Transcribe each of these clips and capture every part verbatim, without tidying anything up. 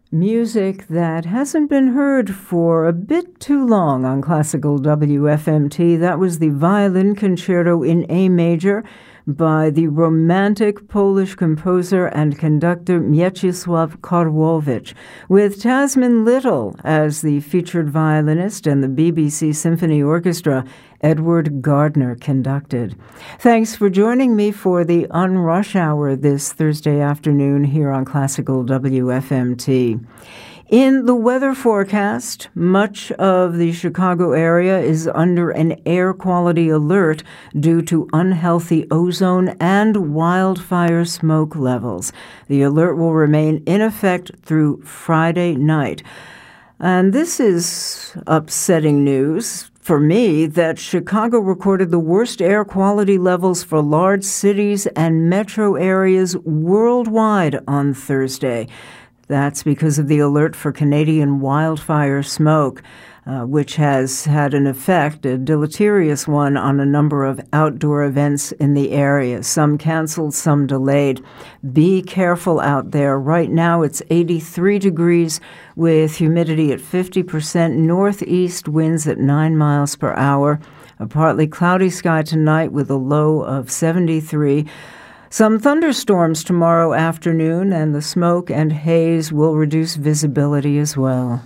Music that hasn't been heard for a bit too long on Classical W F M T. That was the Violin Concerto in A Major by the romantic Polish composer and conductor Mieczysław Karłowicz, with Tasman Little as the featured violinist and the B B C Symphony Orchestra Edward Gardner conducted. Thanks for joining me for the Unrush Hour this Thursday afternoon here on Classical W F M T. In the weather forecast, much of the Chicago area is under an air quality alert due to unhealthy ozone and wildfire smoke levels. The alert will remain in effect through Friday night. And this is upsetting news for me that Chicago recorded the worst air quality levels for large cities and metro areas worldwide on Thursday. That's because of the alert for Canadian wildfire smoke, uh, which has had an effect, a deleterious one, on a number of outdoor events in the area. Some canceled, some delayed. Be careful out there. Right now it's eighty-three degrees with humidity at fifty percent, northeast winds at nine miles per hour. A partly cloudy sky tonight with a low of seventy-three. Some thunderstorms tomorrow afternoon, and the smoke and haze will reduce visibility as well.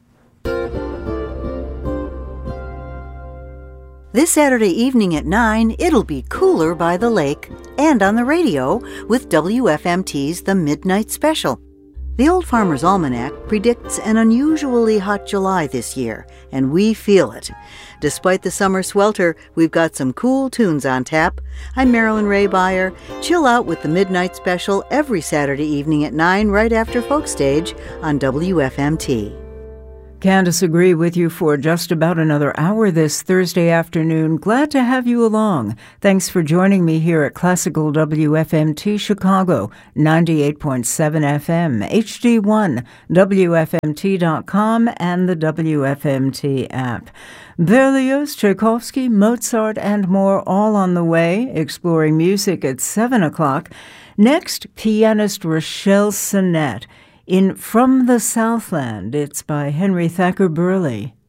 This Saturday evening at nine, it'll be cooler by the lake and on the radio with W F M T's The Midnight Special. The Old Farmer's Almanac predicts an unusually hot July this year, and we feel it. Despite the summer swelter, we've got some cool tunes on tap. I'm Marilyn Ray Beyer. Chill out with the Midnight Special every Saturday evening at nine right after Folk Stage on W F M T. Candace agree with you for just about another hour this Thursday afternoon. Glad to have you along. Thanks for joining me here at Classical W F M T Chicago, ninety-eight point seven F M, H D one, W F M T dot com, and the W F M T app. Berlioz, Tchaikovsky, Mozart, and more all on the way, exploring music at seven o'clock. Next, pianist Rochelle Sinnett in From the Southland. It's by Henry Thacker Burleigh.